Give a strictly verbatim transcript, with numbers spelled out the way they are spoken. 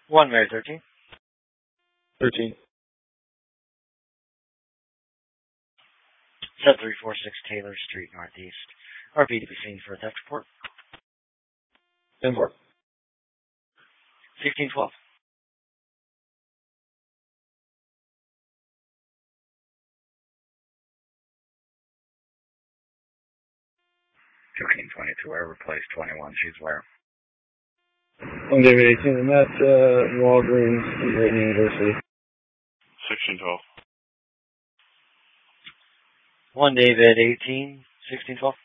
one Mary thirteen. thirteen. seven three four six Taylor Street Northeast. R P to be seen for a theft report. ten four. sixteen twelve. fifteen twenty-two, I replaced twenty-one, she's where? One David eighteen, and that's uh, Walgreens, Drayton University. sixteen twelve. one David eighteen, sixteen twelve.